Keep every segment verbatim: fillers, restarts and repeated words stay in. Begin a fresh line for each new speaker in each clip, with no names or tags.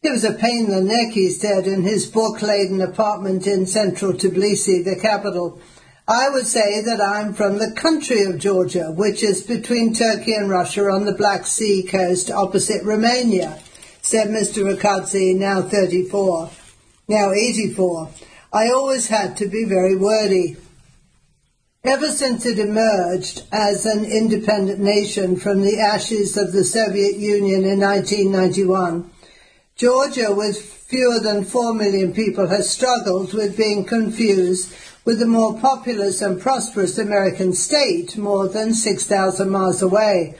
He was a pain in the neck, he said, in his book-laden apartment in central Tbilisi, the capital. I would say that I'm from the country of Georgia, which is between Turkey and Russia on the Black Sea coast opposite Romania, said Mister Rakadze, now thirty-four, now eighty-four. I always had to be very wordy. Ever since it emerged as an independent nation from the ashes of the Soviet Union in nineteen ninety-one, Georgia, with fewer than four million people, has struggled with being confused with the more populous and prosperous American state more than six thousand miles away.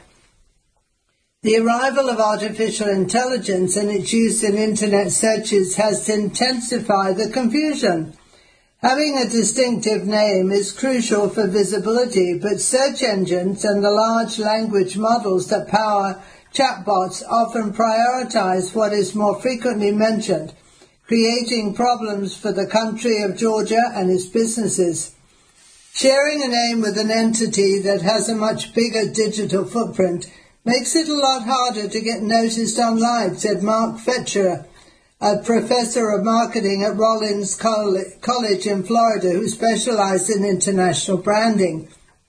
The arrival of artificial intelligence and its use in Internet searches has intensified the confusion. Having a distinctive name is crucial for visibility, but search engines and the large language models that power chatbots often prioritize what is more frequently mentioned, creating problems for the country of Georgia and its businesses. Sharing a name with an entity that has a much bigger digital footprint makes it a lot harder to get noticed online, said Mark Fetcher, a professor of marketing at Rollins College in Florida who specialized in international branding.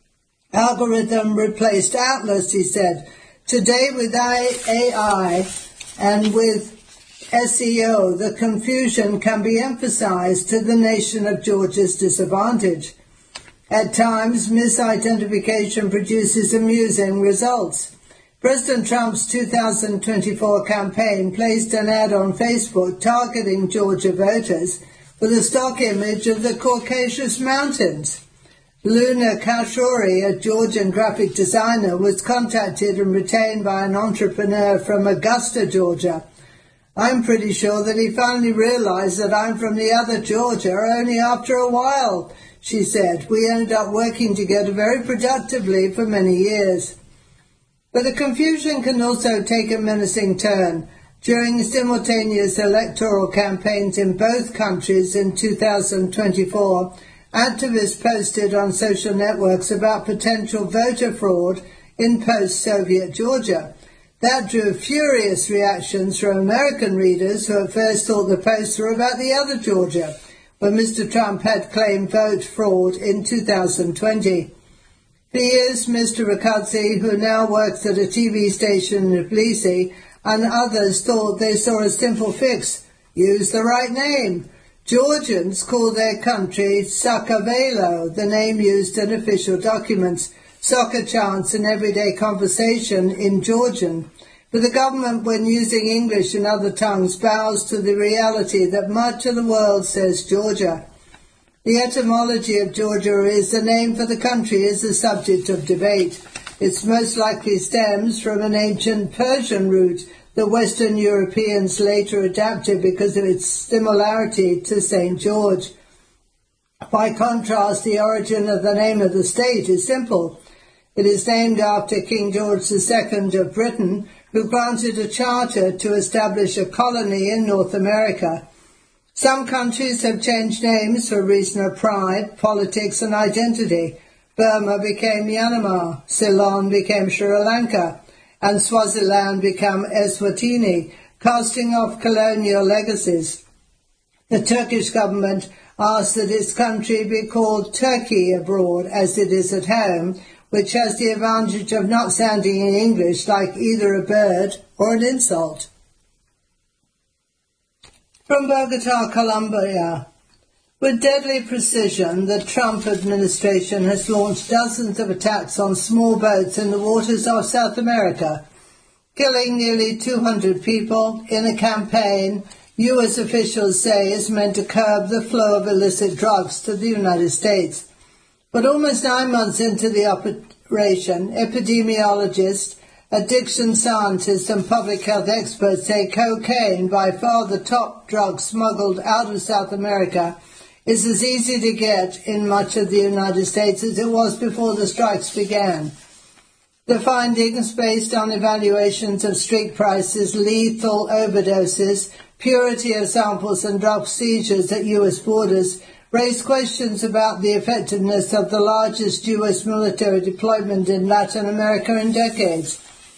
Algorithm replaced Atlas, he said. Today with A I and with S E O, the confusion can be emphasized to the nation of Georgia's disadvantage. At times, misidentification produces amusing results. President Trump's two thousand twenty-four campaign placed an ad on Facebook targeting Georgia voters with a stock image of the Caucasus Mountains. Luna Kashuri, a Georgian graphic designer, was contacted and retained by an entrepreneur from Augusta, Georgia. I'm pretty sure that he finally realized that I'm from the other Georgia only after a while, she said. We ended up working together very productively for many years. But the confusion can also take a menacing turn. During simultaneous electoral campaigns in both countries in two thousand twenty-four, activists posted on social networks about potential voter fraud in post-Soviet Georgia. That drew furious reactions from American readers who at first thought the posts were about the other Georgia, where Mister Trump had claimed vote fraud in two thousand twenty. For years, Mister Rakadze, who now works at a T V station in Tbilisi, and others thought they saw a simple fix: use the right name. Georgians call their country Sakavelo, the name used in official documents, soccer chants and everyday conversation in Georgian. But the government, when using English and other tongues, bows to the reality that much of the world says Georgia. The etymology of Georgia is the name for the country is the subject of debate. It most likely stems from an ancient Persian root that Western Europeans later adapted because of its similarity to Saint George. By contrast, the origin of the name of the state is simple. It is named after King George the Second of Britain, who granted a charter to establish a colony in North America. Some countries have changed names for reason of pride, politics and identity. Burma became Myanmar, Ceylon became Sri Lanka, and Swaziland became Eswatini, casting off colonial legacies. The Turkish government asked that its country be called Turkey abroad as it is at home, which has the advantage of not sounding in English like either a bird or an insult. From Bogota, Colombia. With deadly precision, the Trump administration has launched dozens of attacks on small boats in the waters of South America, killing nearly two hundred people in a campaign U S officials say is meant to curb the flow of illicit drugs to the United States. But almost nine months into the operation, epidemiologists, addiction scientists and public health experts say cocaine, by far the top drug smuggled out of South America, is as easy to get in much of the United States as it was before the strikes began. The findings, based on evaluations of street prices, lethal overdoses, purity of samples and drug seizures at U S borders, raise questions about the effectiveness of the largest U S military deployment in Latin America in decades.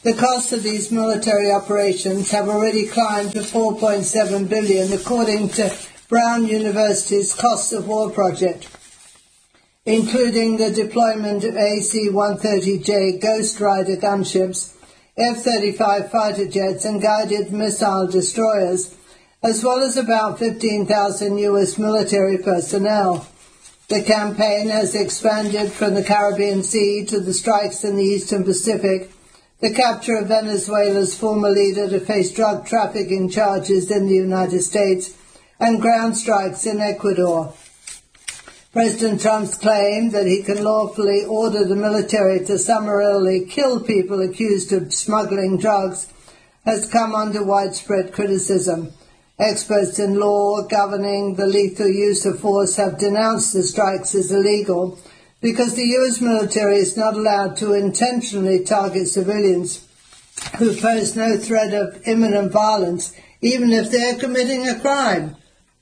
The costs of these military operations have already climbed to four point seven billion dollars, according to Brown University's Costs of War project, including the deployment of A C one thirty J Ghost Rider gunships, F thirty-five fighter jets and guided missile destroyers, as well as about fifteen thousand U S military personnel. The campaign has expanded from the Caribbean Sea to the strikes in the Eastern Pacific, the capture of Venezuela's former leader to face drug trafficking charges in the United States, and ground strikes in Ecuador. President Trump's claim that he can lawfully order the military to summarily kill people accused of smuggling drugs has come under widespread criticism. Experts in law governing the lethal use of force have denounced the strikes as illegal because the U S military is not allowed to intentionally target civilians who pose no threat of imminent violence, even if they are committing a crime.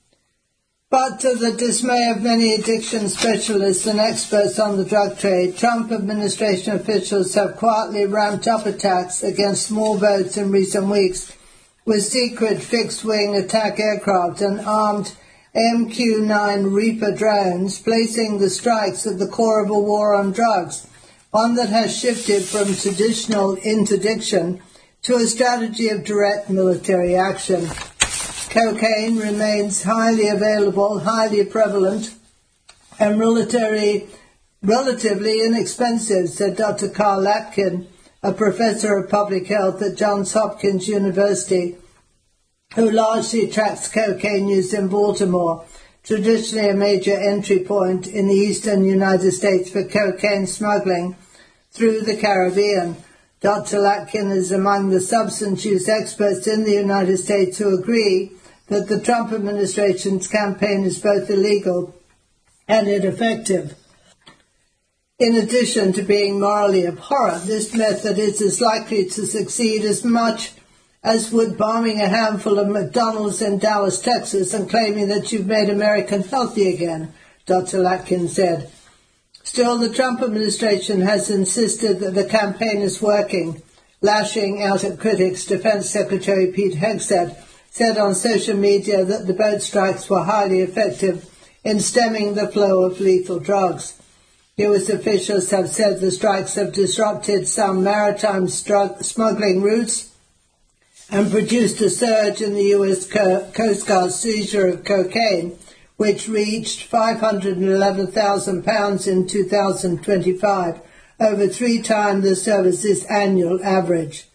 But to the dismay of many addiction specialists and experts on the drug trade, Trump administration officials have quietly ramped up attacks against small boats in recent weeks with secret fixed-wing attack aircraft and armed M Q nine Reaper drones, placing the strikes at the core of a war on drugs, one that has shifted from traditional interdiction to a strategy of direct military action. Cocaine remains highly available, highly prevalent, and relatively, relatively inexpensive, said Doctor Carl Latkin, a professor of public health at Johns Hopkins University, who largely tracks cocaine use in Baltimore, traditionally a major entry point in the eastern United States for cocaine smuggling through the Caribbean. Doctor Latkin is among the substance use experts in the United States who agree that the Trump administration's campaign is both illegal and ineffective. In addition to being morally abhorrent, this method is as likely to succeed as much as would bombing a handful of McDonald's in Dallas, Texas, and claiming that you've made America healthy again, Doctor Latkin said. Still, the Trump administration has insisted that the campaign is working, lashing out at critics. Defense Secretary Pete Hegseth said on social media that the boat strikes were highly effective in stemming the flow of lethal drugs. U S officials have said the strikes have disrupted some maritime smuggling routes and produced a surge in the U S Coast Guard's seizure of cocaine, which reached five hundred eleven thousand pounds in two thousand twenty-five, over three times the service's annual average.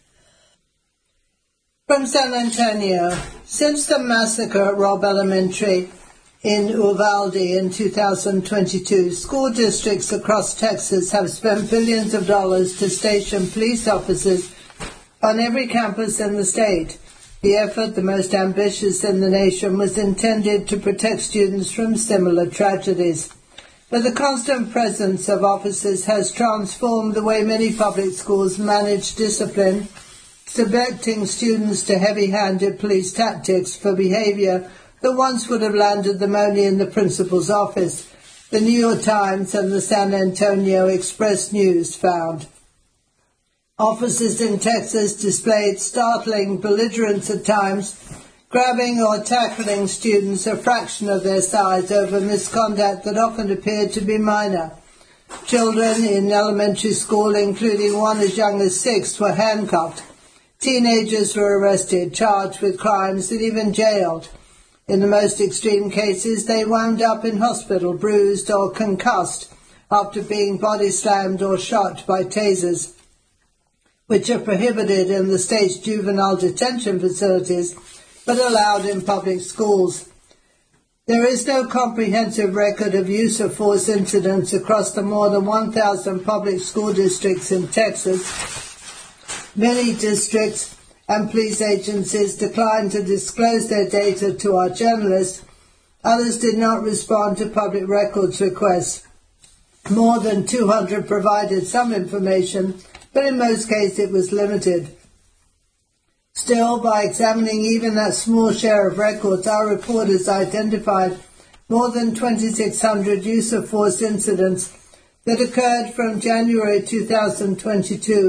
From San Antonio, since the massacre at Robb Elementary in Uvalde in two thousand twenty-two, school districts across Texas have spent billions of dollars to station police officers on every campus in the state. The effort, the most ambitious in the nation, was intended to protect students from similar tragedies. But the constant presence of officers has transformed the way many public schools manage discipline, subjecting students to heavy-handed police tactics for behavior that once would have landed them only in the principal's office, the New York Times and the San Antonio Express News found. Officers in Texas displayed startling belligerence at times, grabbing or tackling students a fraction of their size over misconduct that often appeared to be minor. Children in elementary school, including one as young as six, were handcuffed. Teenagers were arrested, charged with crimes, and even jailed. In the most extreme cases, they wound up in hospital, bruised or concussed, after being body slammed or shot by tasers, which are prohibited in the state's juvenile detention facilities, but allowed in public schools. There is no comprehensive record of use of force incidents across the more than one thousand public school districts in Texas. Many districts and police agencies declined to disclose their data to our journalists. Others did not respond to public records requests. More than two hundred provided some information, but in most cases it was limited. Still, by examining even that small share of records, our reporters identified more than twenty-six hundred use of force incidents that occurred from January two thousand twenty-two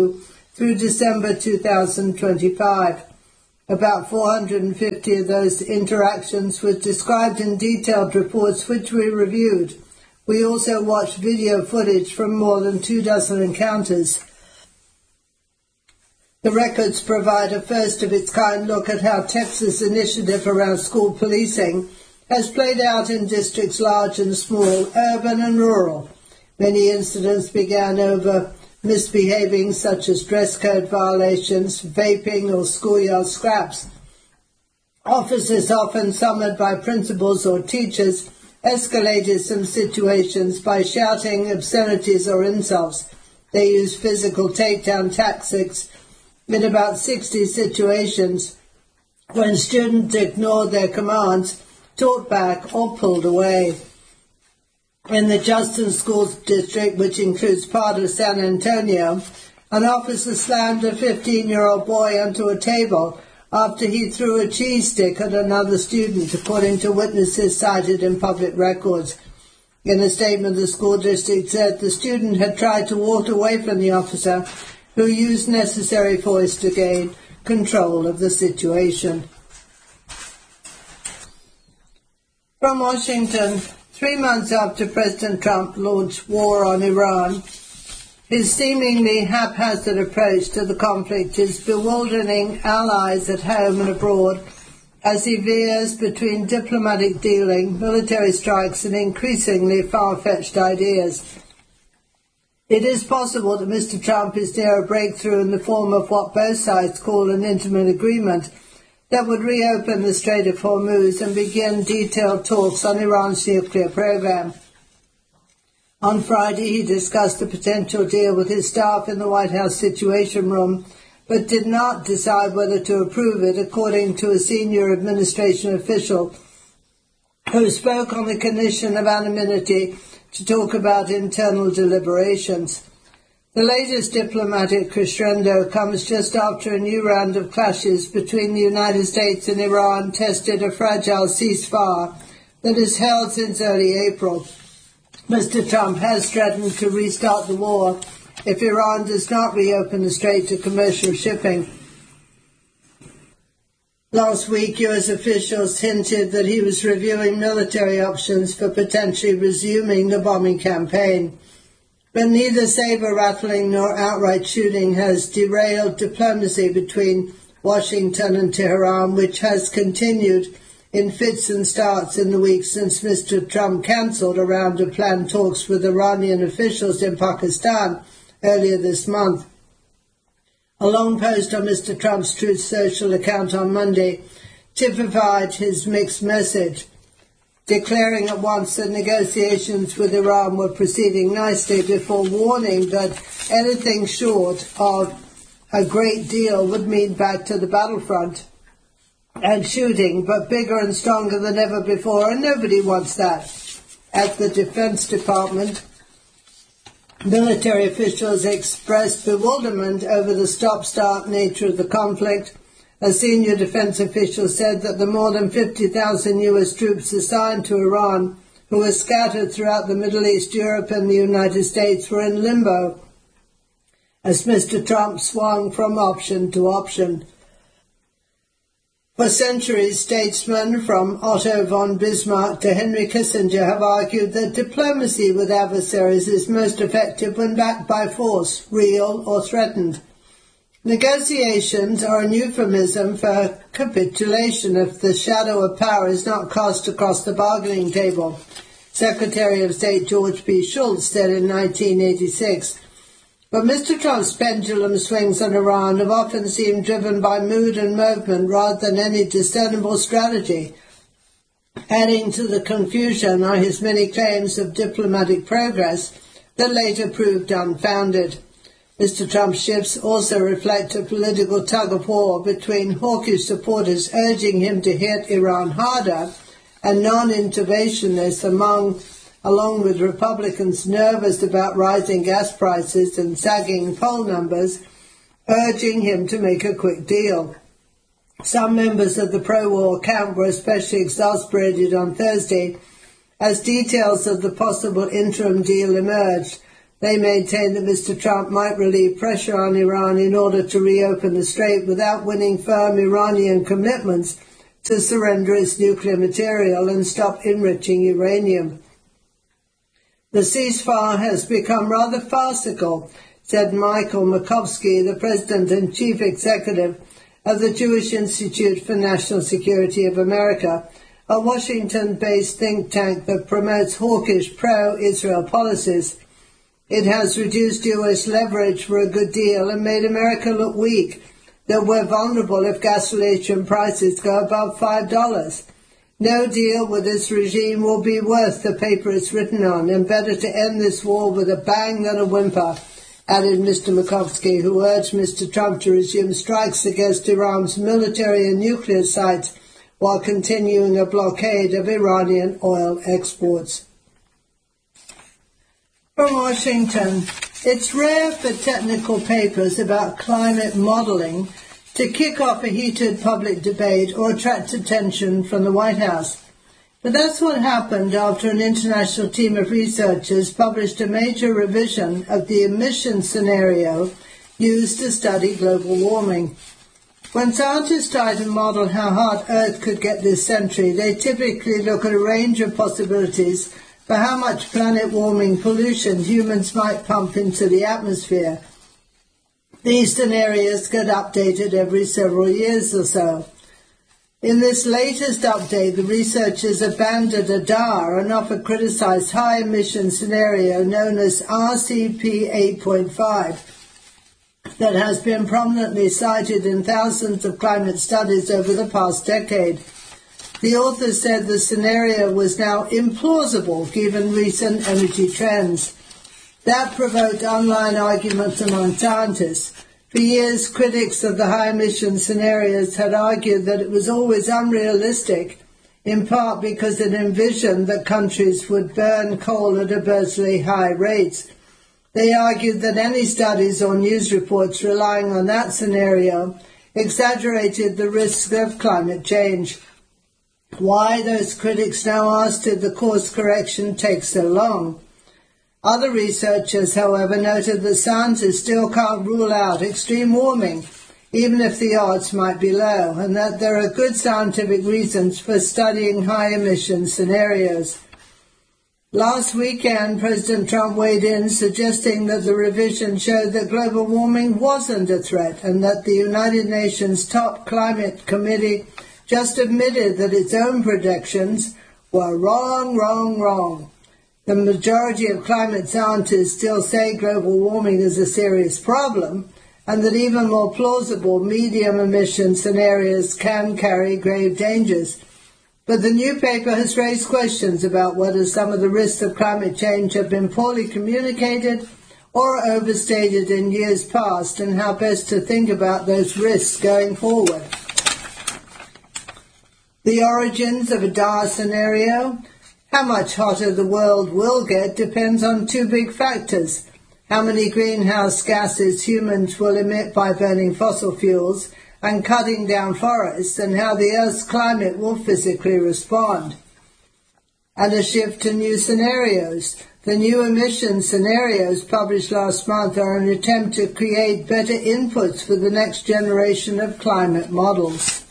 through December two thousand twenty-five. About four hundred fifty of those interactions were described in detailed reports which we reviewed. We also watched video footage from more than two dozen encounters. The records provide a first-of-its-kind look at how Texas' initiative around school policing has played out in districts large and small, urban and rural. Many incidents began over misbehaving, such as dress code violations, vaping or schoolyard scraps. Officers, often summoned by principals or teachers, escalated some situations by shouting obscenities or insults. They used physical takedown tactics in about sixty situations when students ignored their commands, talked back, or pulled away. In the Justin School District, which includes part of San Antonio, an officer slammed a fifteen-year-old boy onto a table after he threw a cheese stick at another student, according to witnesses cited in public records. In a statement, the school district said the student had tried to walk away from the officer, who used necessary force to gain control of the situation. From Washington, three months after President Trump launched war on Iran, his seemingly haphazard approach to the conflict is bewildering allies at home and abroad as he veers between diplomatic dealing, military strikes, and increasingly far-fetched ideas. It is possible that Mister Trump is near a breakthrough in the form of what both sides call an intimate agreement that would reopen the Strait of Hormuz and begin detailed talks on Iran's nuclear program. On Friday, he discussed a potential deal with his staff in the White House Situation Room, but did not decide whether to approve it, according to a senior administration official who spoke on the condition of anonymity to talk about internal deliberations. The latest diplomatic crescendo comes just after a new round of clashes between the United States and Iran tested a fragile ceasefire that has held since early April. Mister Trump has threatened to restart the war if Iran does not reopen the strait to commercial shipping. Last week, U S officials hinted that he was reviewing military options for potentially resuming the bombing campaign. But neither saber-rattling nor outright shooting has derailed diplomacy between Washington and Tehran, which has continued in fits and starts in the weeks since Mister Trump cancelled a round of planned talks with Iranian officials in Pakistan earlier this month. A long post on Mister Trump's Truth Social account on Monday typified his mixed message, declaring at once that negotiations with Iran were proceeding nicely before warning that anything short of a great deal would mean back to the battlefront and shooting, but bigger and stronger than ever before, and nobody wants that. At the Defense Department, military officials expressed bewilderment over the stop-start nature of the conflict. A senior defense official said that the more than fifty thousand U S troops assigned to Iran, who were scattered throughout the Middle East, Europe, and the United States, were in limbo as Mister Trump swung from option to option. For centuries, statesmen from Otto von Bismarck to Henry Kissinger have argued that diplomacy with adversaries is most effective when backed by force, real or threatened. Negotiations are an euphemism for capitulation if the shadow of power is not cast across the bargaining table, Secretary of State George B. Shultz said in nineteen eighty-six. But Mister Trump's pendulum swings on Iran have often seemed driven by mood and movement rather than any discernible strategy. Adding to the confusion are his many claims of diplomatic progress that later proved unfounded. Mister Trump's shifts also reflect a political tug-of-war between hawkish supporters urging him to hit Iran harder and non-interventionists among along with Republicans nervous about rising gas prices and sagging poll numbers, urging him to make a quick deal. Some members of the pro-war camp were especially exasperated on Thursday as details of the possible interim deal emerged, They maintain that Mister Trump might relieve pressure on Iran in order to reopen the strait without winning firm Iranian commitments to surrender its nuclear material and stop enriching uranium. The ceasefire has become rather farcical, said Michael Makovsky, the president and chief executive of the Jewish Institute for National Security of America, a Washington-based think tank that promotes hawkish pro-Israel policies. It has reduced U S leverage for a good deal and made America look weak, that we're vulnerable if gasoline prices go above five dollars. No deal with this regime will be worth the paper it's written on, and better to end this war with a bang than a whimper, added Mister Makovsky, who urged Mister Trump to resume strikes against Iran's military and nuclear sites while continuing a blockade of Iranian oil exports. From Washington, it's rare for technical papers about climate modeling to kick off a heated public debate or attract attention from the White House. But that's what happened after an international team of researchers published a major revision of the emission scenario used to study global warming. When scientists try to model how hot Earth could get this century, they typically look at a range of possibilities for how much planet-warming pollution humans might pump into the atmosphere. These scenarios get updated every several years or so. In this latest update, the researchers abandoned a D A R, an often criticized high-emission scenario known as R C P eight point five, that has been prominently cited in thousands of climate studies over the past decade. The authors said the scenario was now implausible given recent energy trends. That provoked online arguments among scientists. For years, critics of the high-emission scenarios had argued that it was always unrealistic, in part because it envisioned that countries would burn coal at absurdly high rates. They argued that any studies or news reports relying on that scenario exaggerated the risks of climate change. Why, those critics now asked, did the course correction take so long? Other researchers, however, noted that scientists still can't rule out extreme warming, even if the odds might be low, and that there are good scientific reasons for studying high-emission scenarios. Last weekend, President Trump weighed in, suggesting that the revision showed that global warming wasn't a threat and that the United Nations top climate committee just admitted that its own predictions were wrong, wrong, wrong. The majority of climate scientists still say global warming is a serious problem and that even more plausible medium emission scenarios can carry grave dangers. But the new paper has raised questions about whether some of the risks of climate change have been poorly communicated or overstated in years past, and how best to think about those risks going forward. The origins of a D A R scenario. How much hotter the world will get depends on two big factors: how many greenhouse gases humans will emit by burning fossil fuels and cutting down forests, and how the Earth's climate will physically respond. And a shift to new scenarios. The new emission scenarios published last month are an attempt to create better inputs for the next generation of climate models.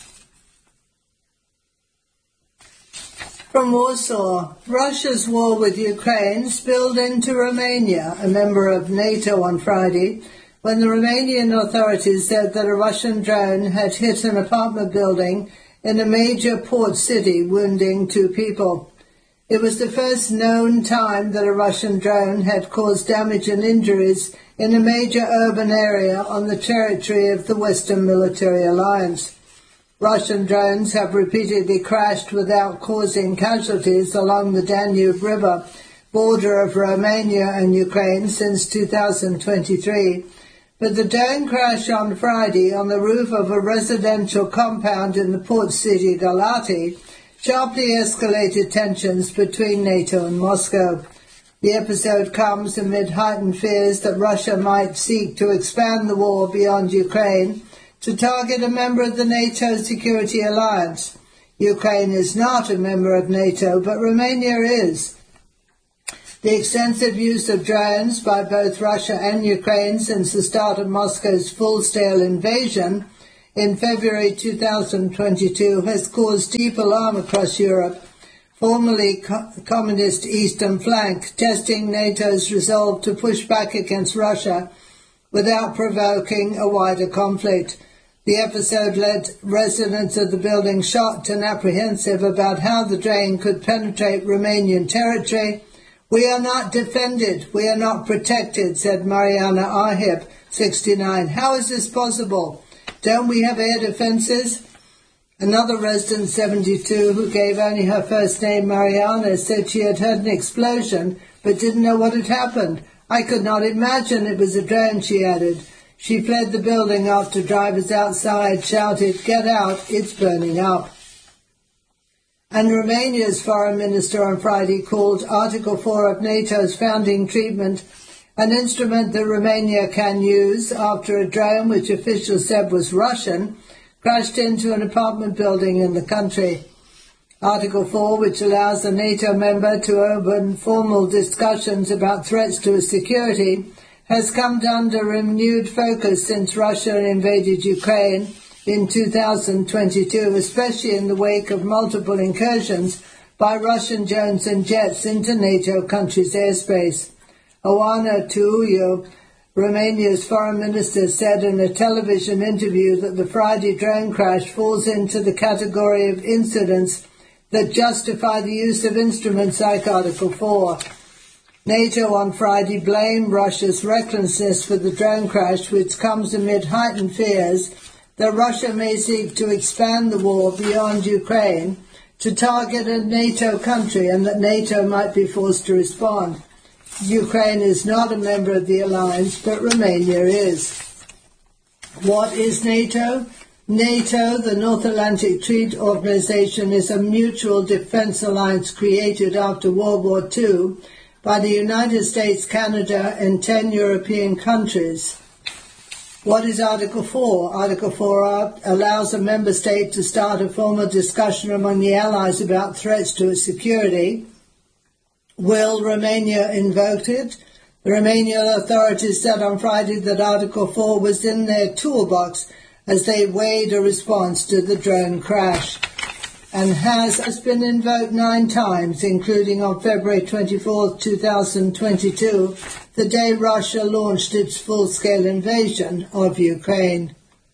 From Warsaw, Russia's war with Ukraine spilled into Romania, a member of NATO, on Friday, when the Romanian authorities said that a Russian drone had hit an apartment building in a major port city, wounding two people. It was the first known time that a Russian drone had caused damage and injuries in a major urban area on the territory of the Western Military Alliance. Russian drones have repeatedly crashed without causing casualties along the Danube River, border of Romania and Ukraine, since two thousand twenty-three. But the drone crash on Friday on the roof of a residential compound in the port city Galati sharply escalated tensions between NATO and Moscow. The episode comes amid heightened fears that Russia might seek to expand the war beyond Ukraine to target a member of the NATO Security Alliance. Ukraine is not a member of NATO, but Romania is. The extensive use of drones by both Russia and Ukraine since the start of Moscow's full-scale invasion in February two thousand twenty-two has caused deep alarm across Europe, formerly co- communist eastern flank, testing NATO's resolve to push back against Russia without provoking a wider conflict. The episode led residents of the building shocked and apprehensive about how the drone could penetrate Romanian territory. "We are not defended, we are not protected," said Mariana Arhip, sixty-nine. "How is this possible? Don't we have air defenses?" Another resident, seventy-two, who gave only her first name, Mariana, said she had heard an explosion but didn't know what had happened. "I could not imagine it was a drone," she added. She fled the building after drivers outside shouted, "Get out, it's burning up." And Romania's foreign minister on Friday called Article four of NATO's founding treatment an instrument that Romania can use after a drone, which officials said was Russian, crashed into an apartment building in the country. Article four, which allows a NATO member to open formal discussions about threats to its security, has come under renewed focus since Russia invaded Ukraine in two thousand twenty-two, especially in the wake of multiple incursions by Russian drones and jets into NATO countries' airspace. Oana Tuiu, Romania's foreign minister, said in a television interview that the Friday drone crash falls into the category of incidents that justify the use of instruments like Article four. NATO on Friday blamed Russia's recklessness for the drone crash, which comes amid heightened fears that Russia may seek to expand the war beyond Ukraine to target a NATO country and that NATO might be forced to respond. Ukraine is not a member of the alliance, but Romania is. What is NATO? NATO, the North Atlantic Treaty Organization, is a mutual defense alliance created after World War Two by the United States, Canada, and ten European countries. What is Article four? Article four allows a member state to start a formal discussion among the allies about threats to its security. Will Romania invoke it? The Romanian authorities said on Friday that Article four was in their toolbox as they weighed a response to the drone crash, and has, has been invoked nine times, including on February twenty-fourth, two thousand twenty-two, the day Russia launched its full-scale invasion of Ukraine.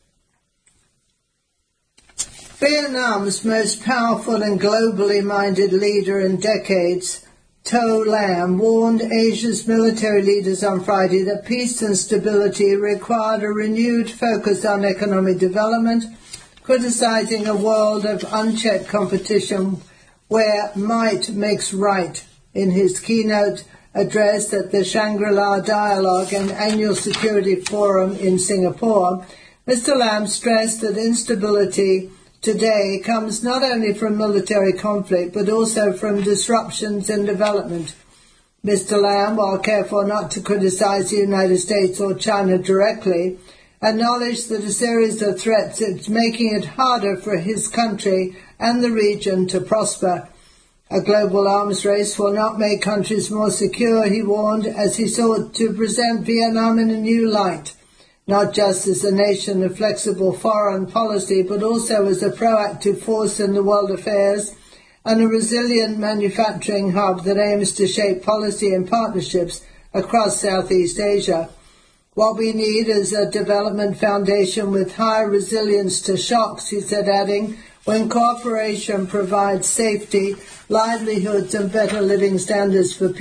Vietnam's most powerful and globally minded leader in decades, To Lam, warned Asia's military leaders on Friday that peace and stability required a renewed focus on economic development, criticizing a world of unchecked competition where might makes right. In his keynote address at the Shangri-La Dialogue and Annual Security Forum in Singapore, Mister Lam stressed that instability today comes not only from military conflict, but also from disruptions in development. Mister Lam, while careful not to criticize the United States or China directly, acknowledged that a series of threats is making it harder for his country and the region to prosper. A global arms race will not make countries more secure, he warned, as he sought to present Vietnam in a new light, not just as a nation of flexible foreign policy, but also as a proactive force in the world affairs and a resilient manufacturing hub that aims to shape policy and partnerships across Southeast Asia. What we need is a development foundation with high resilience to shocks, he said, adding, when cooperation provides safety, livelihoods and better living standards for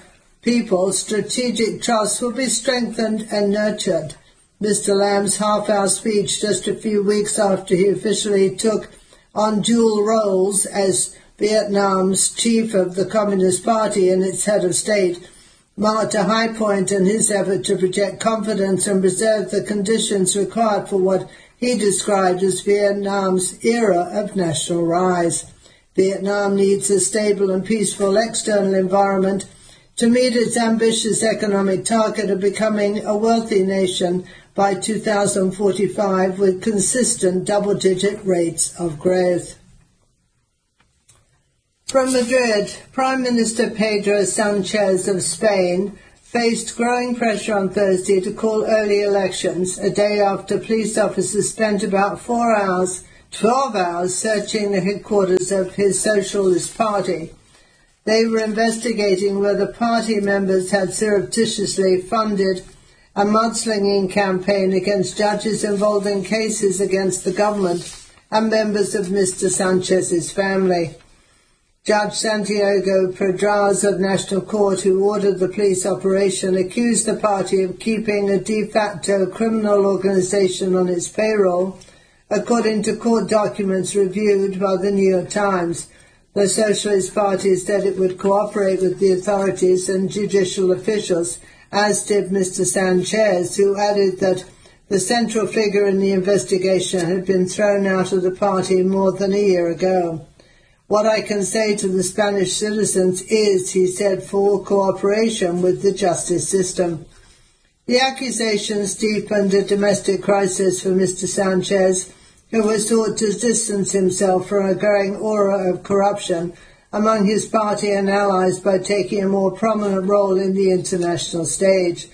people, strategic trust will be strengthened and nurtured. Mister Lam's half-hour speech just a few weeks after he officially took on dual roles as Vietnam's chief of the Communist Party and its head of state marked a high point in his effort to project confidence and preserve the conditions required for what he described as Vietnam's era of national rise. Vietnam needs a stable and peaceful external environment to meet its ambitious economic target of becoming a wealthy nation by two thousand forty-five with consistent double-digit rates of growth. From Madrid, Prime Minister Pedro Sanchez of Spain faced growing pressure on Thursday to call early elections, a day after police officers spent about four hours, twelve hours, searching the headquarters of his Socialist Party. They were investigating whether party members had surreptitiously funded a mudslinging campaign against judges involved in cases against the government and members of Mister Sanchez's family. Judge Santiago Pedraz of National Court, who ordered the police operation, accused the party of keeping a de facto criminal organization on its payroll, according to court documents reviewed by the New York Times. The Socialist Party said it would cooperate with the authorities and judicial officials, as did Mister Sanchez, who added that the central figure in the investigation had been thrown out of the party more than a year ago. What I can say to the Spanish citizens is, he said, full cooperation with the justice system. The accusations deepened a domestic crisis for Mister Sanchez, who has sought to distance himself from a growing aura of corruption among his party and allies by taking a more prominent role in the international stage.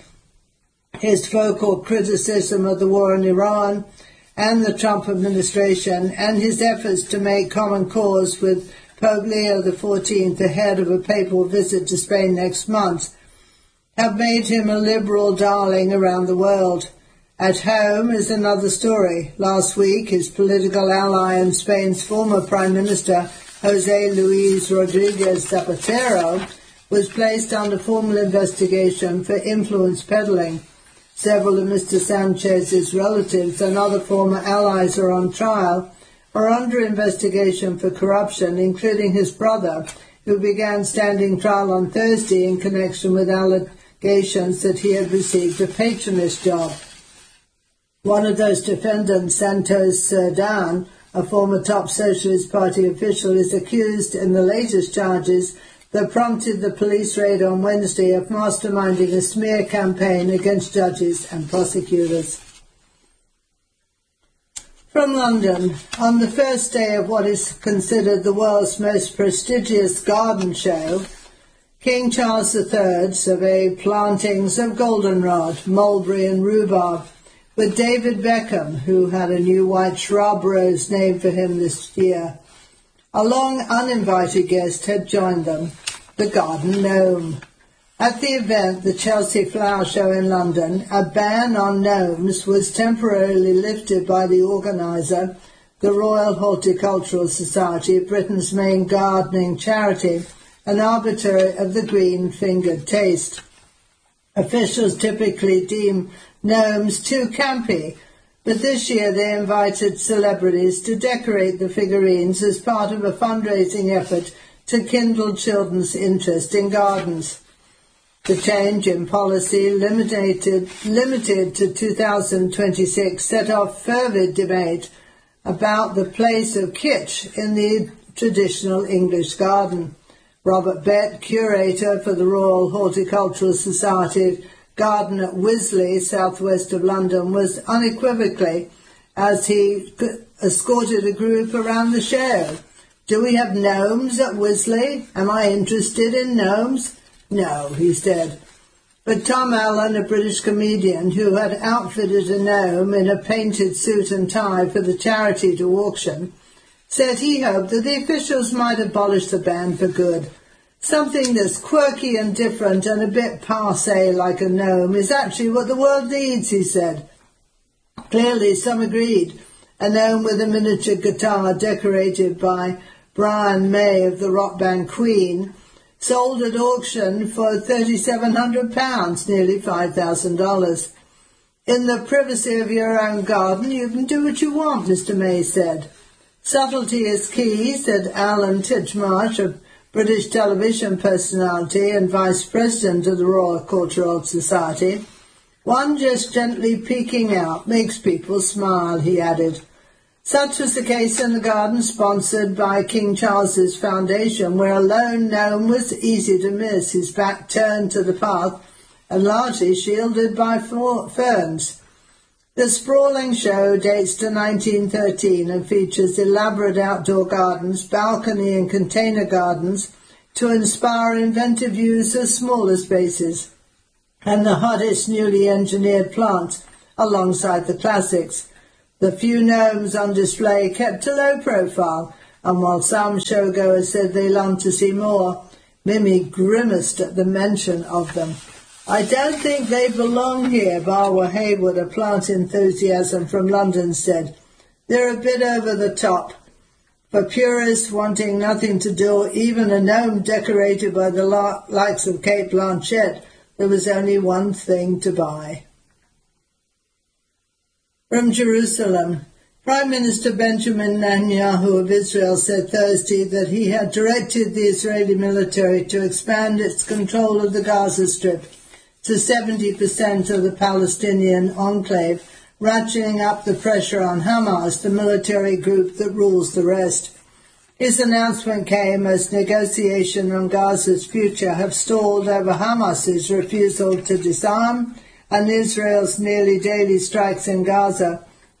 His vocal criticism of the war in Iran and the Trump administration, and his efforts to make common cause with Pope Leo the fourteenth ahead of a papal visit to Spain next month, have made him a liberal darling around the world. At home is another story. Last week, his political ally and Spain's former Prime Minister, José Luis Rodríguez Zapatero, was placed under formal investigation for influence peddling. Several of Mister Sanchez's relatives and other former allies are on trial or under investigation for corruption, including his brother, who began standing trial on Thursday in connection with allegations that he had received a patronage job. One of those defendants, Santos Cerdán, a former top Socialist Party official, is accused in the latest charges that prompted the police raid on Wednesday of masterminding a smear campaign against judges and prosecutors. From London, on the first day of what is considered the world's most prestigious garden show, King Charles the Third surveyed plantings of goldenrod, mulberry and rhubarb, with David Beckham, who had a new white shrub rose named for him this year. A long uninvited guest had joined them, the garden gnome. At the event, the Chelsea Flower Show in London, a ban on gnomes was temporarily lifted by the organiser, the Royal Horticultural Society, Britain's main gardening charity, an arbiter of the green-fingered taste. Officials typically deem gnomes too campy, but this year they invited celebrities to decorate the figurines as part of a fundraising effort to kindle children's interest in gardens. The change in policy, limited, limited to two thousand twenty-six, set off fervid debate about the place of kitsch in the traditional English garden. Robert Bett, curator for the Royal Horticultural Society garden at Wisley, southwest of London, was unequivocally as he escorted a group around the show. Do we have gnomes at Wisley? Am I interested in gnomes? No, he said. But Tom Allen, a British comedian who had outfitted a gnome in a painted suit and tie for the charity to auction, said he hoped that the officials might abolish the ban for good. Something that's quirky and different and a bit passé like a gnome is actually what the world needs, he said. Clearly, some agreed. A gnome with a miniature guitar decorated by Brian May of the rock band Queen sold at auction for three thousand seven hundred pounds, nearly five thousand dollars. In the privacy of your own garden, you can do what you want, Mister May said. Subtlety is key, said Alan Titchmarsh, a British television personality and Vice President of the Royal Horticultural Society. One just gently peeking out makes people smile, he added. Such was the case in the garden sponsored by King Charles's Foundation, where a lone gnome was easy to miss, his back turned to the path and largely shielded by ferns. The sprawling show dates to nineteen thirteen and features elaborate outdoor gardens, balcony and container gardens to inspire inventive use of smaller spaces, and the hottest newly engineered plants alongside the classics. The few gnomes on display kept a low profile, and while some showgoers said they longed to see more, Mimi grimaced at the mention of them. "I don't think they belong here," Barwa Hayward, a plant enthusiast from London, said. "They're a bit over the top. For purists wanting nothing to do, even a gnome decorated by the likes of Kate Blanchett, there was only one thing to buy." From Jerusalem, Prime Minister Benjamin Netanyahu of Israel said Thursday that he had directed the Israeli military to expand its control of the Gaza Strip to seventy percent of the Palestinian enclave, ratcheting up the pressure on Hamas, the military group that rules the rest. His announcement came as negotiations on Gaza's future have stalled over Hamas's refusal to disarm and Israel's nearly daily strikes in Gaza,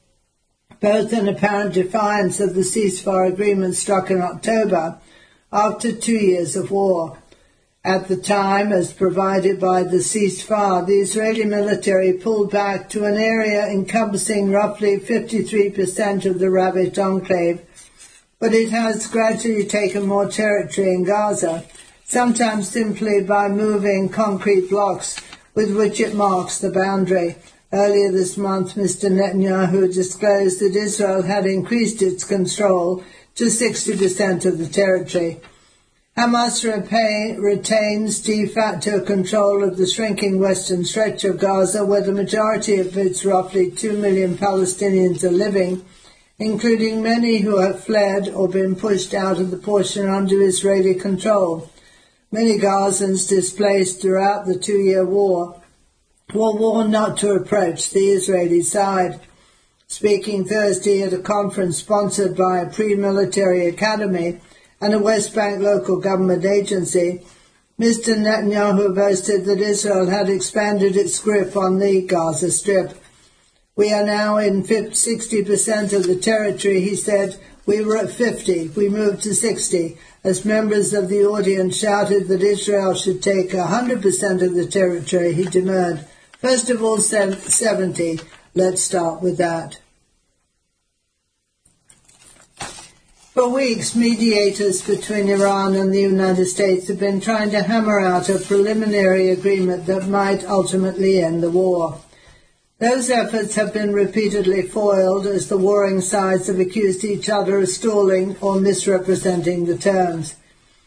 both in apparent defiance of the ceasefire agreement struck in October after two years of war. At the time, as provided by the ceasefire, the Israeli military pulled back to an area encompassing roughly fifty-three percent of the ravaged enclave, but it has gradually taken more territory in Gaza, sometimes simply by moving concrete blocks with which it marks the boundary. Earlier this month, Mister Netanyahu disclosed that Israel had increased its control to sixty percent of the territory. Hamas repay, retains de facto control of the shrinking western stretch of Gaza, where the majority of its roughly two million Palestinians are living, including many who have fled or been pushed out of the portion under Israeli control. Many Gazans displaced throughout the two-year war were warned not to approach the Israeli side. Speaking Thursday at a conference sponsored by a pre-military academy and a West Bank local government agency, Mister Netanyahu boasted that Israel had expanded its grip on the Gaza Strip. "We are now in sixty percent of the territory," he said. "We were at fifty. We moved to sixty. As members of the audience shouted that Israel should take one hundred percent of the territory, he demurred. "First of all, seventy. Let's start with that." For weeks, mediators between Iran and the United States have been trying to hammer out a preliminary agreement that might ultimately end the war. Those efforts have been repeatedly foiled as the warring sides have accused each other of stalling or misrepresenting the terms.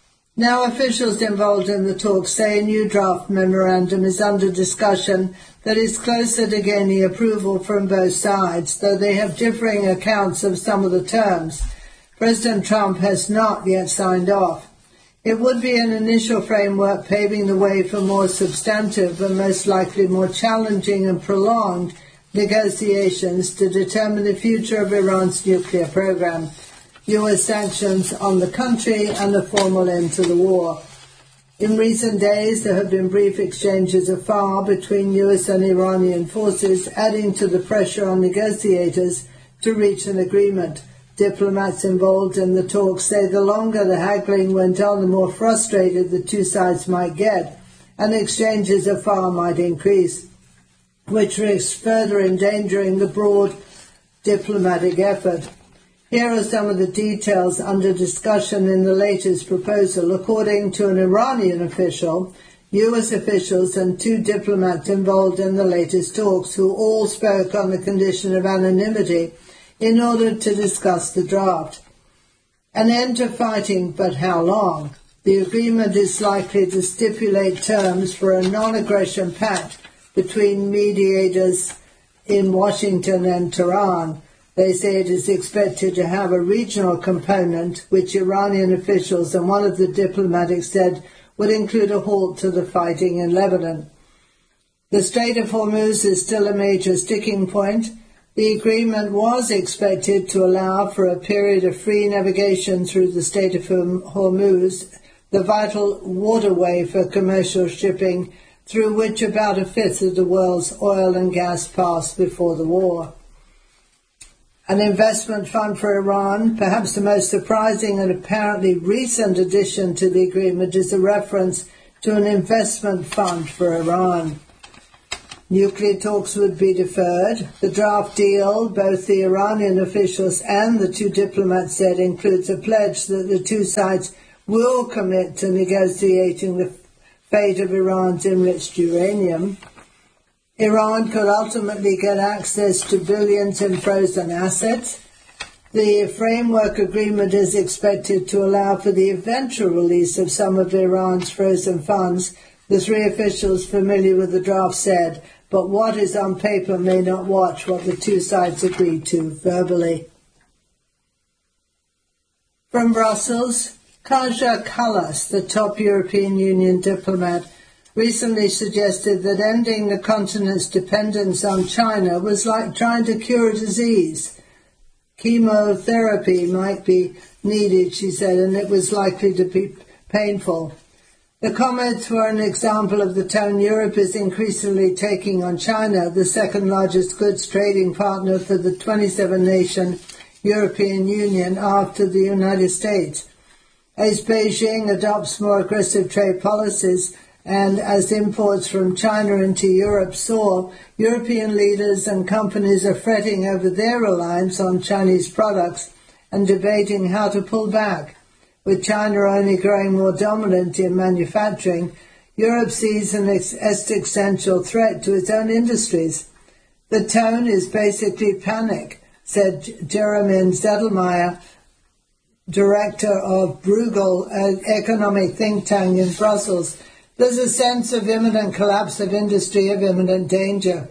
Now officials involved in the talks say a new draft memorandum is under discussion that is closer to gaining approval from both sides, though they have differing accounts of some of the terms. President Trump has not yet signed off. It would be an initial framework paving the way for more substantive and most likely more challenging and prolonged negotiations to determine the future of Iran's nuclear program, U S sanctions on the country, and a formal end to the war. In recent days, there have been brief exchanges of fire between U S and Iranian forces, adding to the pressure on negotiators to reach an agreement. Diplomats involved in the talks say the longer the haggling went on, the more frustrated the two sides might get, and exchanges of fire might increase, which risks further endangering the broad diplomatic effort. Here are some of the details under discussion in the latest proposal. According to an Iranian official, U S officials and two diplomats involved in the latest talks, who all spoke on the condition of anonymity, in order to discuss the draft. An end to fighting, but how long? The agreement is likely to stipulate terms for a non-aggression pact between mediators in Washington and Tehran. They say it is expected to have a regional component, which Iranian officials and one of the diplomats said would include a halt to the fighting in Lebanon. The Strait of Hormuz is still a major sticking point. The agreement was expected to allow for a period of free navigation through the Strait of Hormuz, the vital waterway for commercial shipping through which about a fifth of the world's oil and gas passed before the war. An investment fund for Iran, perhaps the most surprising and apparently recent addition to the agreement, is a reference to an investment fund for Iran. Nuclear talks would be deferred. The draft deal, both the Iranian officials and the two diplomats said, includes a pledge that the two sides will commit to negotiating the fate of Iran's enriched uranium. Iran could ultimately get access to billions in frozen assets. The framework agreement is expected to allow for the eventual release of some of Iran's frozen funds, the three officials familiar with the draft said, but what is on paper may not watch what the two sides agreed to verbally. From Brussels, Kaja Kallas, the top European Union diplomat, recently suggested that ending the continent's dependence on China was like trying to cure a disease. Chemotherapy might be needed, she said, and it was likely to be painful. The comments were an example of the tone Europe is increasingly taking on China, the second largest goods trading partner for the twenty-seven nation European Union after the United States. As Beijing adopts more aggressive trade policies and as imports from China into Europe soar, European leaders and companies are fretting over their reliance on Chinese products and debating how to pull back. With China only growing more dominant in manufacturing, Europe sees an existential threat to its own industries. The tone is basically panic, said Jeremy Zedelmeier, director of Bruegel, an economic think tank in Brussels. There's a sense of imminent collapse of industry, of imminent danger.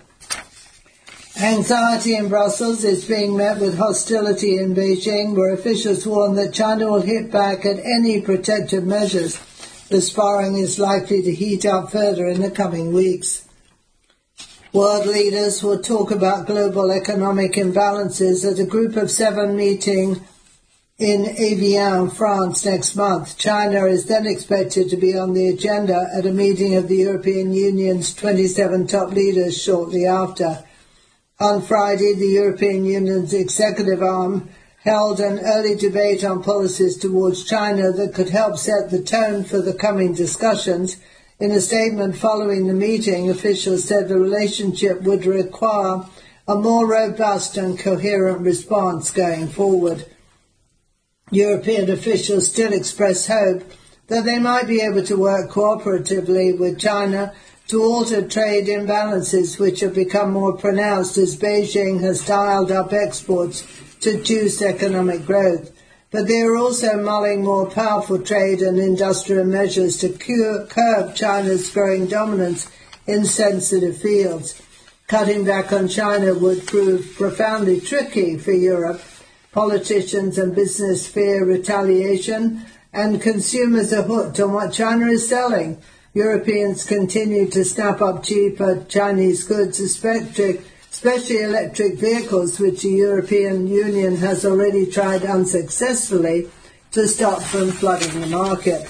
Anxiety in Brussels is being met with hostility in Beijing, where officials warn that China will hit back at any protective measures. The sparring is likely to heat up further in the coming weeks. World leaders will talk about global economic imbalances at a Group of Seven meeting in Evian, France next month. China is then expected to be on the agenda at a meeting of the European Union's twenty-seven top leaders shortly after. On Friday, the European Union's executive arm held an early debate on policies towards China that could help set the tone for the coming discussions. In a statement following the meeting, officials said the relationship would require a more robust and coherent response going forward. European officials still express hope that they might be able to work cooperatively with China to alter trade imbalances which have become more pronounced as Beijing has dialed up exports to juice economic growth. But they are also mulling more powerful trade and industrial measures to cure, curb China's growing dominance in sensitive fields. Cutting back on China would prove profoundly tricky for Europe. Politicians and business fear retaliation, and consumers are hooked on what China is selling. Europeans continue to snap up cheaper Chinese goods, especially, especially electric vehicles, which the European Union has already tried unsuccessfully to stop from flooding the market.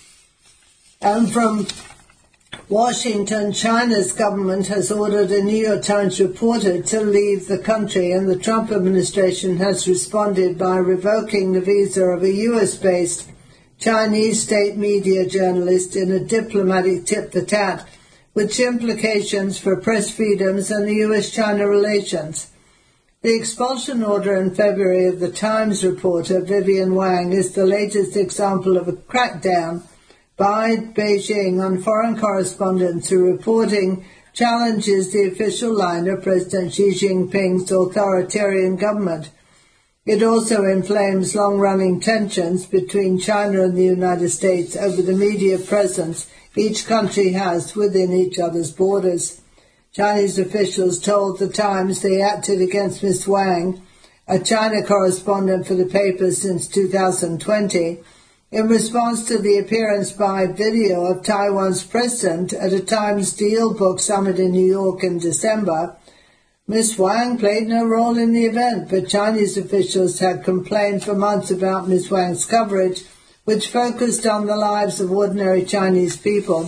And from Washington, China's government has ordered a New York Times reporter to leave the country, and the Trump administration has responded by revoking the visa of a U S-based Chinese state media journalist in a diplomatic tit-for-tat, with implications for press freedoms and the U S China relations. The expulsion order in February of the Times reporter Vivian Wang is the latest example of a crackdown by Beijing on foreign correspondents who reporting challenges the official line of President Xi Jinping's authoritarian government. It also inflames long-running tensions between China and the United States over the media presence each country has within each other's borders. Chinese officials told the Times they acted against Miz Wang, a China correspondent for the paper since two thousand twenty, in response to the appearance by video of Taiwan's president at a Times Deal Book Summit in New York in December. Miz Wang played no role in the event, but Chinese officials had complained for months about Miz Wang's coverage, which focused on the lives of ordinary Chinese people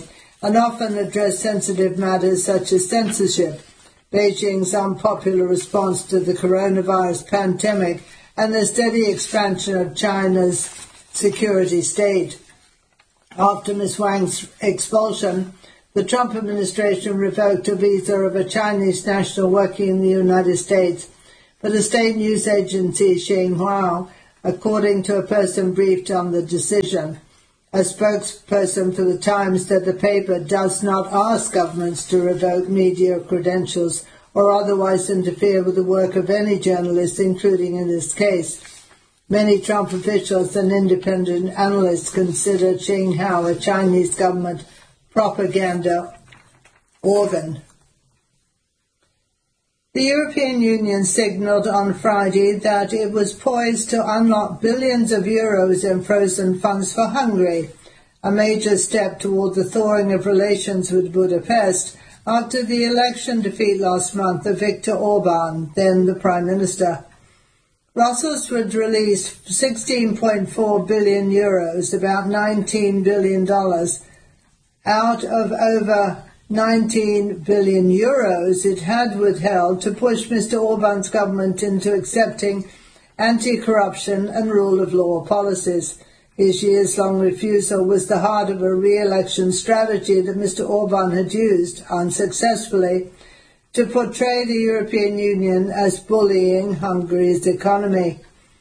and often address sensitive matters such as censorship, Beijing's unpopular response to the coronavirus pandemic, and the steady expansion of China's security state. After Miz Wang's expulsion, the Trump administration revoked a visa of a Chinese national working in the United States, but a state news agency, Xinhua, according to a person briefed on the decision. A spokesperson for the Times said the paper does not ask governments to revoke media credentials or otherwise interfere with the work of any journalist, including in this case. Many Trump officials and independent analysts consider Xinhua a Chinese government propaganda organ. The European Union signalled on Friday that it was poised to unlock billions of euros in frozen funds for Hungary, a major step toward the thawing of relations with Budapest after the election defeat last month of Viktor Orban, then the Prime Minister. Brussels would release sixteen point four billion euros, about nineteen billion dollars, out of over nineteen billion euros it had withheld to push Mister Orban's government into accepting anti-corruption and rule of law policies. His years-long refusal was the heart of a re-election strategy that Mister Orban had used, unsuccessfully, to portray the European Union as bullying Hungary's economy.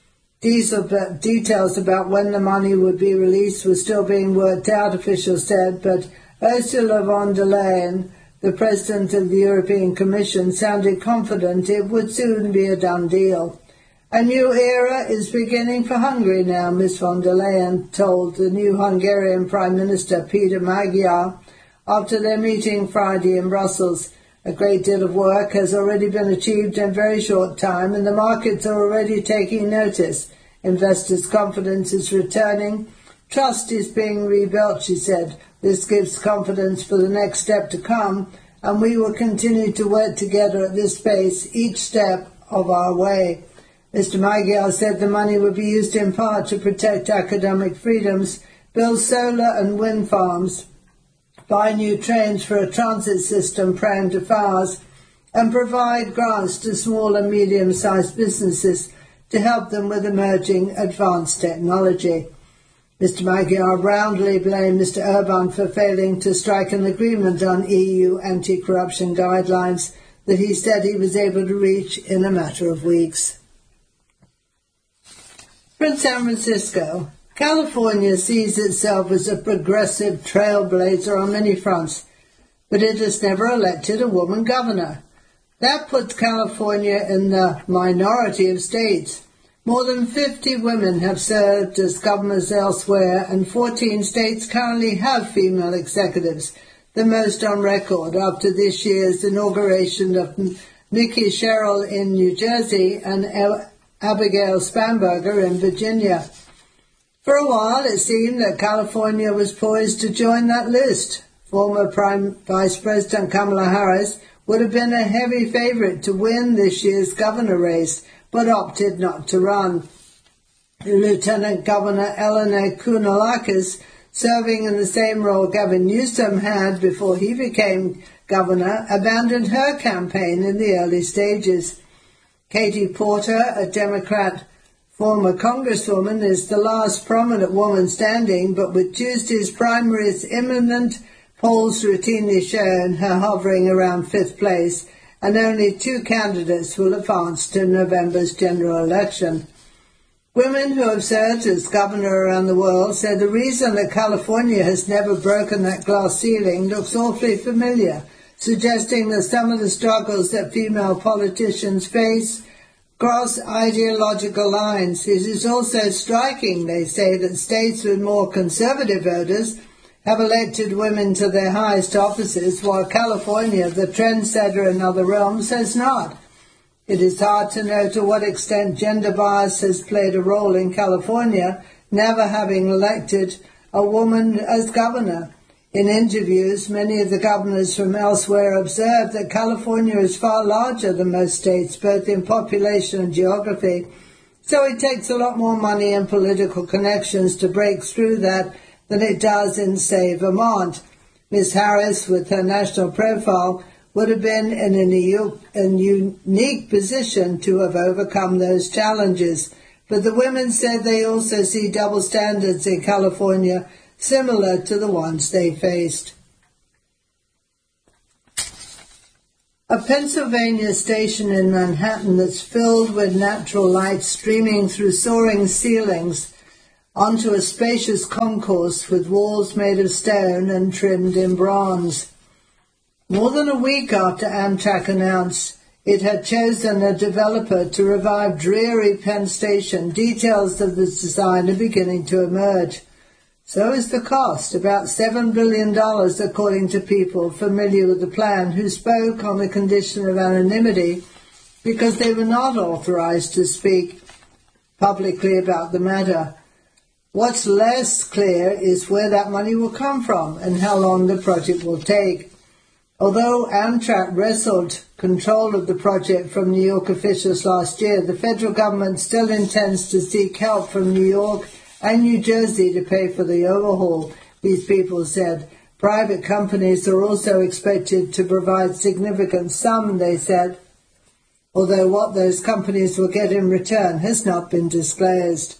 Details about when the money would be released were still being worked out, officials said, but Ursula von der Leyen, the President of the European Commission, sounded confident it would soon be a done deal. A new era is beginning for Hungary now, Miz von der Leyen told the new Hungarian Prime Minister Peter Magyar after their meeting Friday in Brussels. A great deal of work has already been achieved in a very short time, and the markets are already taking notice. Investors' confidence is returning. Trust is being rebuilt, she said. This gives confidence for the next step to come, and we will continue to work together at this pace each step of our way. Mister Magyar said the money would be used in part to protect academic freedoms, build solar and wind farms, buy new trains for a transit system prone to fires, and provide grants to small and medium-sized businesses to help them with emerging advanced technology. Mister Magyar roundly blamed Mister Orban for failing to strike an agreement on E U anti-corruption guidelines that he said he was able to reach in a matter of weeks. From San Francisco, California sees itself as a progressive trailblazer on many fronts, but it has never elected a woman governor. That puts California in the minority of states. More than fifty women have served as governors elsewhere, and fourteen states currently have female executives, the most on record after this year's inauguration of Nikki Sherrill in New Jersey and Abigail Spanberger in Virginia. For a while, it seemed that California was poised to join that list. Former Prime Vice President Kamala Harris would have been a heavy favorite to win this year's governor race, but opted not to run. Lieutenant Governor Eleanor Kounalakis, serving in the same role Gavin Newsom had before he became governor, abandoned her campaign in the early stages. Katie Porter, a Democrat former congresswoman, is the last prominent woman standing, but with Tuesday's primaries imminent, polls routinely showing her hovering around fifth place, and only two candidates will advance to November's general election. Women who have served as governor around the world say the reason that California has never broken that glass ceiling looks awfully familiar, suggesting that some of the struggles that female politicians face cross ideological lines. It is also striking, they say, that states with more conservative voters have elected women to their highest offices, while California, the trendsetter in other realms, has not. It is hard to know to what extent gender bias has played a role in California, never having elected a woman as governor. In interviews, many of the governors from elsewhere observed that California is far larger than most states, both in population and geography, so it takes a lot more money and political connections to break through that than it does in, say, Vermont. Miss Harris, with her national profile, would have been in a unique position to have overcome those challenges. But the women said they also see double standards in California, similar to the ones they faced. A Pennsylvania station in Manhattan that's filled with natural light streaming through soaring ceilings onto a spacious concourse with walls made of stone and trimmed in bronze. More than a week after Amtrak announced it had chosen a developer to revive dreary Penn Station, details of the design are beginning to emerge. So is the cost, about seven billion dollars, according to people familiar with the plan, who spoke on the condition of anonymity because they were not authorized to speak publicly about the matter. What's less clear is where that money will come from and how long the project will take. Although Amtrak wrestled control of the project from New York officials last year, the federal government still intends to seek help from New York and New Jersey to pay for the overhaul, these people said. Private companies are also expected to provide significant sum, they said, although what those companies will get in return has not been disclosed.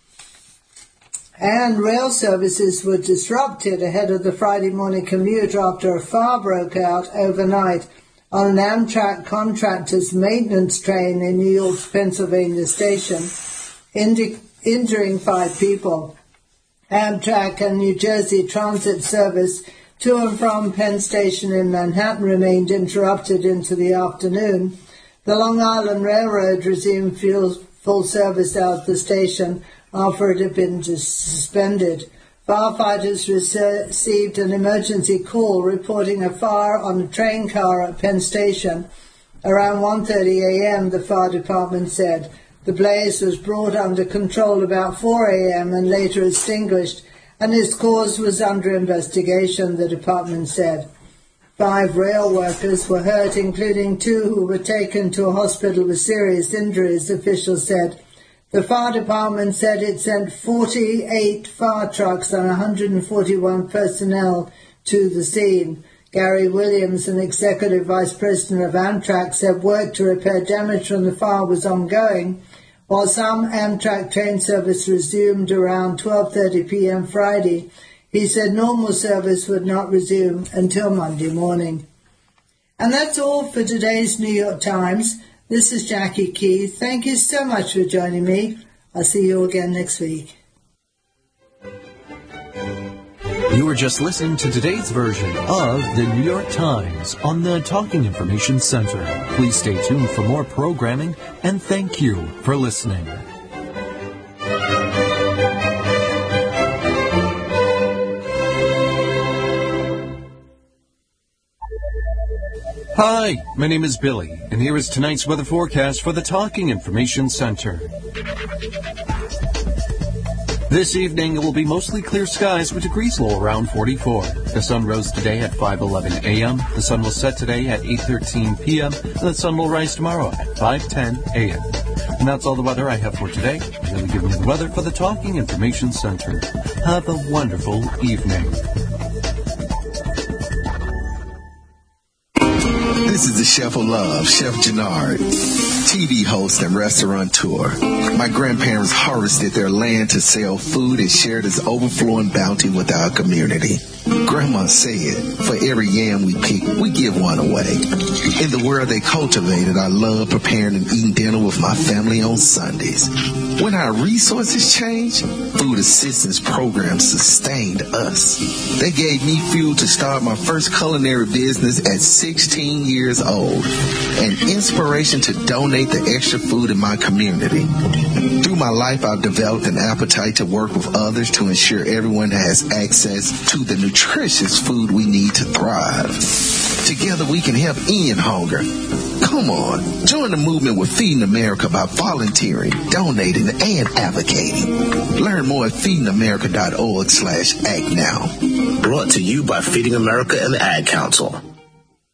And rail services were disrupted ahead of the Friday morning commute after a fire broke out overnight on an Amtrak contractor's maintenance train in New York's Pennsylvania station, indi- injuring five people. Amtrak and New Jersey Transit service to and from Penn Station in Manhattan remained interrupted into the afternoon. The Long Island Railroad resumed full, full service out of the station after it had been suspended. Firefighters received an emergency call reporting a fire on a train car at Penn Station. Around one thirty a.m., the fire department said. The blaze was brought under control about four a.m. and later extinguished, and its cause was under investigation, the department said. Five rail workers were hurt, including two who were taken to a hospital with serious injuries, officials said. The fire department said it sent forty-eight fire trucks and one hundred forty-one personnel to the scene. Gary Williams, an executive vice president of Amtrak, said work to repair damage from the fire was ongoing, while some Amtrak train service resumed around twelve thirty p.m. Friday. He said normal service would not resume until Monday morning. And that's all for today's New York Times. This is Jackie Keith. Thank you so much for joining me. I'll see you again next week.
You were just listening to today's version of the New York Times on the Talking Information Center. Please stay tuned for more programming, and thank you for listening. Hi, my name is Billy, and here is tonight's weather forecast for the Talking Information Center. This evening, it will be mostly clear skies with degrees low around forty-four. The sun rose today at five eleven a.m. The sun will set today at eight thirteen p.m. And the sun will rise tomorrow at five ten a.m. And that's all the weather I have for today. I'm going to give you the weather for the Talking Information Center. Have a wonderful evening.
This is the Chef of Love, Chef Gennard, T V host and restaurateur. My grandparents harvested their land to sell food and share this overflowing bounty with our community. Grandma said, for every yam we pick, we give one away. In the world they cultivated, I love preparing and eating dinner with my family on Sundays. When our resources changed, food assistance programs sustained us. They gave me fuel to start my first culinary business at sixteen years old, and inspiration to donate the extra food in my community. Through my life, I've developed an appetite to work with others to ensure everyone has access to the nutritious food we need to thrive. Together we can help end hunger. Come on, join the movement with Feeding America by volunteering, donating, and advocating. Learn more at feedingamerica.org slash act now.
Brought to you by Feeding America and the Ad Council.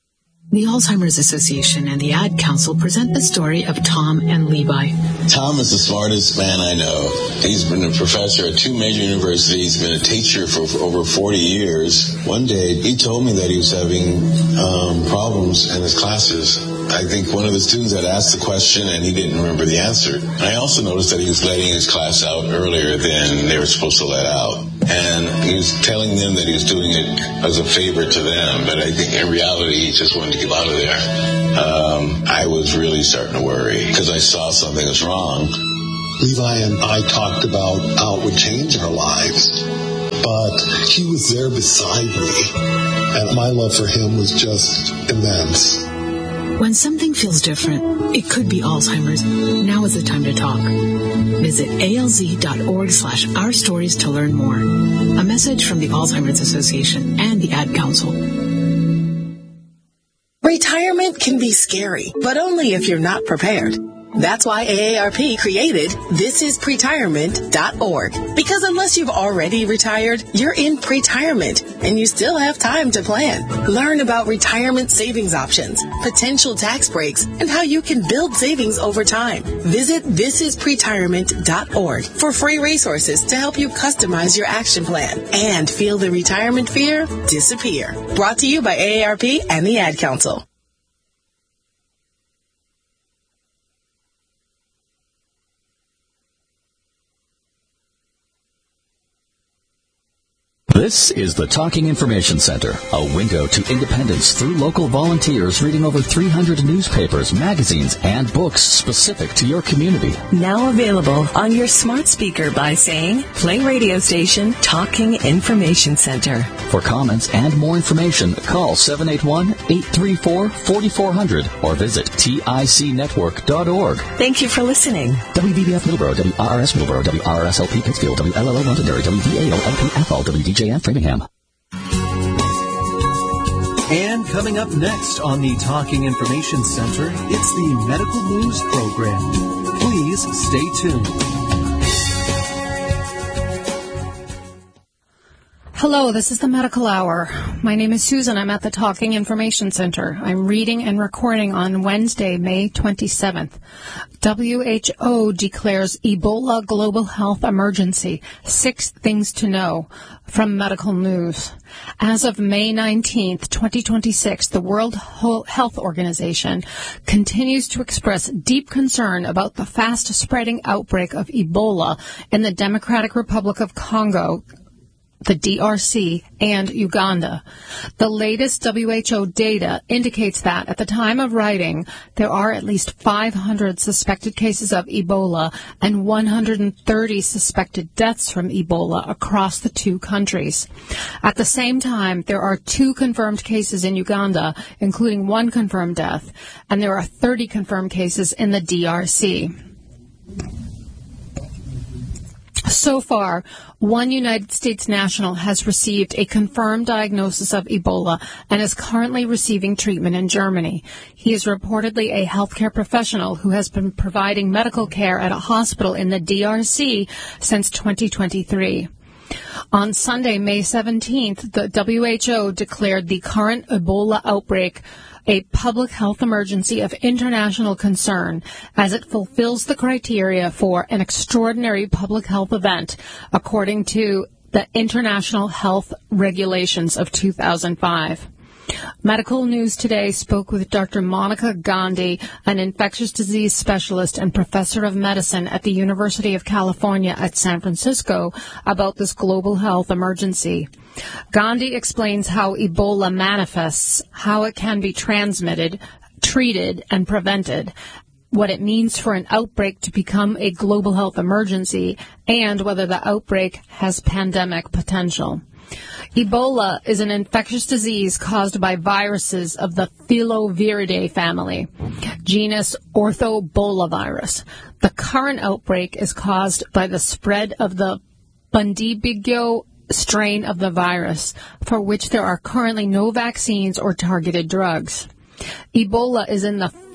The Alzheimer's Association and the Ad Council present the story of Tom and Levi.
Tom is the smartest man I know. He's been a professor at two major universities, been a teacher for, for over forty years. One day, he told me that he was having um, problems in his classes. I think one of the students had asked the question and he didn't remember the answer. I also noticed that he was letting his class out earlier than they were supposed to let out. And he was telling them that he was doing it as a favor to them, but I think in reality he just wanted to get out of there. Um, I was really starting to worry because I saw something was wrong.
Levi and I talked about how it would change our lives, but he was there beside me, and my love for him was just immense.
When something feels different, it could be Alzheimer's. Now is the time to talk. Visit alz.org slash our stories to learn more. A message from the Alzheimer's Association and the Ad Council.
Retirement can be scary, but only if you're not prepared. That's why A A R P created this is pretirement dot org. Because unless you've already retired, you're in pretirement, and you still have time to plan. Learn about retirement savings options, potential tax breaks, and how you can build savings over time. Visit this is pretirement dot org for free resources to help you customize your action plan and feel the retirement fear disappear. Brought to you by A A R P and the Ad Council.
This is the Talking Information Center, a window to independence through local volunteers reading over three hundred newspapers, magazines, and books specific to your community.
Now available on your smart speaker by saying, play radio station Talking Information Center.
For comments and more information, call seven eight one, eight three four, four four zero zero or visit tic network dot org.
Thank you for listening.
W B B F Middleborough, W R R S Middleborough, W R R S L P Pittsfield, W L L O Londonderry, W V A O L P Athol, W D J F Framingham.
And coming up next on the Talking Information Center, it's the Medical News Program. Please stay tuned.
Hello, this is the Medical Hour. My name is Susan. I'm at the Talking Information Center. I'm reading and recording on Wednesday, May twenty-seventh. W H O declares Ebola global health emergency. Six things to know from Medical News. As of May nineteenth, twenty twenty-six, the World Health Organization continues to express deep concern about the fast-spreading outbreak of Ebola in the Democratic Republic of Congo, the D R C, and Uganda. The latest W H O data indicates that at the time of writing, there are at least five hundred suspected cases of Ebola and one hundred thirty suspected deaths from Ebola across the two countries. At the same time, there are two confirmed cases in Uganda, including one confirmed death, and there are thirty confirmed cases in the D R C. So far, one United States national has received a confirmed diagnosis of Ebola and is currently receiving treatment in Germany. He is reportedly a healthcare professional who has been providing medical care at a hospital in the D R C since twenty twenty-three. On Sunday, May seventeenth, the W H O declared the current Ebola outbreak a public health emergency of international concern as it fulfills the criteria for an extraordinary public health event, according to the International Health Regulations of two thousand five. Medical News Today spoke with Doctor Monica Gandhi, an infectious disease specialist and professor of medicine at the University of California at San Francisco, about this global health emergency. Gandhi explains how Ebola manifests, how it can be transmitted, treated, and prevented, what it means for an outbreak to become a global health emergency, and whether the outbreak has pandemic potential. Ebola is an infectious disease caused by viruses of the Filoviridae family, genus Orthobolavovirus. The current outbreak is caused by the spread of the Bundibugyo strain of the virus, for which there are currently no vaccines or targeted drugs. Ebola is in the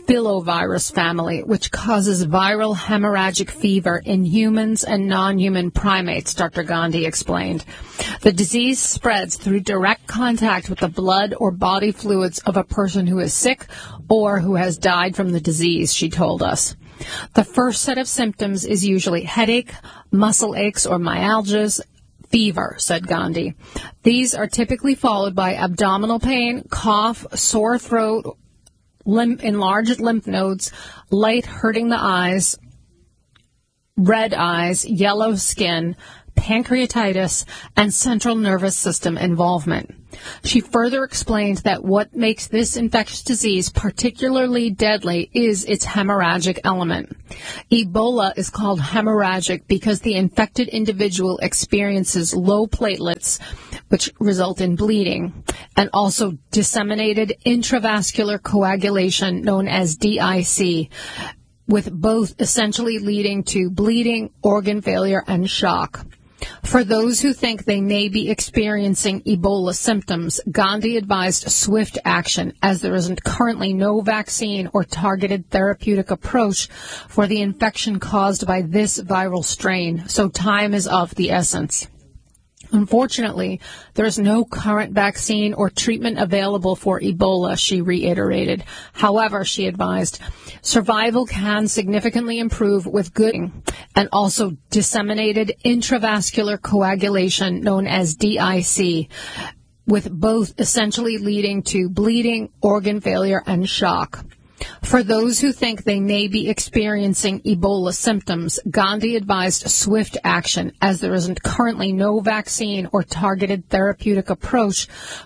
filovirus family, which causes viral hemorrhagic fever in humans and non-human primates, Doctor Gandhi explained. The disease spreads through direct contact with the blood or body fluids of a person who is sick or who has died from the disease, she told us. The first set of symptoms is usually headache, muscle aches or myalgias, fever, said Gandhi. These are typically followed by abdominal pain, cough, sore throat, lymph, enlarged lymph nodes, light hurting the eyes, red eyes, yellow skin, pancreatitis, and central nervous system involvement. She further explained that what makes this infectious disease particularly deadly is its hemorrhagic element. Ebola is called hemorrhagic because the infected individual experiences low platelets, which result in bleeding, and also disseminated intravascular coagulation known as D I C, with both essentially leading to bleeding, organ failure, and shock. For those who think they may be experiencing Ebola symptoms, Gandhi advised swift action, as there is currently no vaccine or targeted therapeutic approach for the infection caused by this viral strain, so time is of the essence. Unfortunately, there is no current vaccine or treatment available for Ebola, she reiterated. However, she advised, survival can significantly improve with good and also disseminated intravascular coagulation known as D I C, with both essentially leading to bleeding, organ failure, and shock. For those who think they may be experiencing Ebola symptoms, Gandhi advised swift action, as there is currently no vaccine or targeted therapeutic approach